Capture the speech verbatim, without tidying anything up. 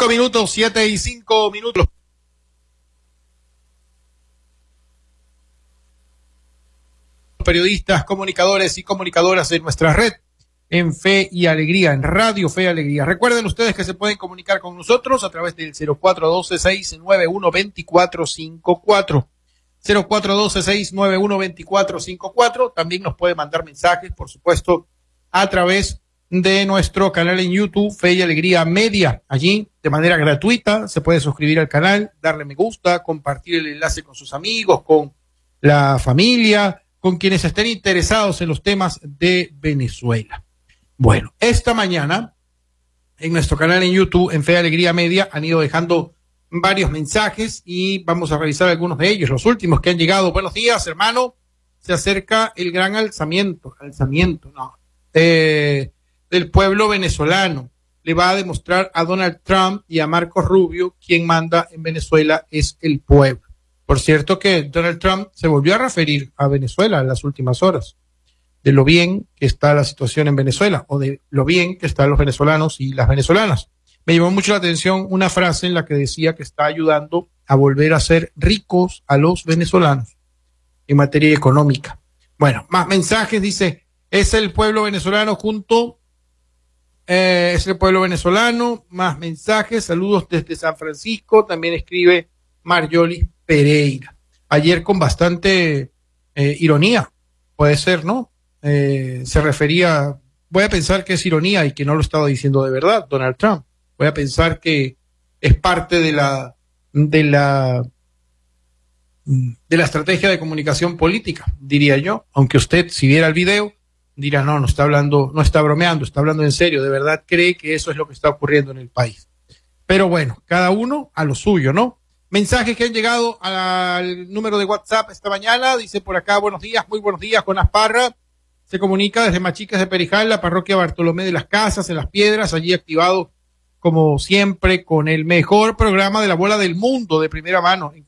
Cinco minutos, siete y cinco minutos. Periodistas, comunicadores y comunicadoras de nuestra red en Fe y Alegría, en Radio Fe y Alegría. Recuerden ustedes que se pueden comunicar con nosotros a través del cero cuatro uno dos, seis nueve uno, dos cuatro cinco cuatro. cero cuatro uno dos, seis nueve uno, dos cuatro cinco cuatro. También nos puede mandar mensajes, por supuesto, a través de nuestro canal en YouTube, Fe y Alegría Media. Allí, de manera gratuita, se puede suscribir al canal, darle me gusta, compartir el enlace con sus amigos, con la familia, con quienes estén interesados en los temas de Venezuela. Bueno, esta mañana, en nuestro canal en YouTube, en Fe y Alegría Media, han ido dejando varios mensajes y vamos a revisar algunos de ellos, los últimos que han llegado. Buenos días, hermano. Se acerca el gran alzamiento, alzamiento, no, eh, del pueblo venezolano. Le va a demostrar a Donald Trump y a Marco Rubio quién manda en Venezuela es el pueblo. Por cierto que Donald Trump se volvió a referir a Venezuela en las últimas horas, de lo bien que está la situación en Venezuela, o de lo bien que están los venezolanos y las venezolanas. Me llamó mucho la atención una frase en la que decía que está ayudando a volver a ser ricos a los venezolanos en materia económica. Bueno, más mensajes, dice, es el pueblo venezolano junto, eh, es el pueblo venezolano, más mensajes, saludos desde San Francisco, también escribe Marjolie Pereira. Ayer con bastante eh, ironía, puede ser, ¿no? Eh, se refería, voy a pensar que es ironía y que no lo estaba diciendo de verdad Donald Trump. Voy a pensar que es parte de la de la de la estrategia de comunicación política, diría yo, aunque usted si viera el video dirá no, no está hablando, no está bromeando, está hablando en serio, de verdad cree que eso es lo que está ocurriendo en el país. Pero bueno, cada uno a lo suyo, ¿no? Mensajes que han llegado al número de WhatsApp esta mañana, dice por acá, buenos días, muy buenos días, Jonás Parra. Se comunica desde Machicas de Perijal, la parroquia Bartolomé de las Casas, en Las Piedras, allí activado como siempre con el mejor programa de la bola del mundo de primera mano.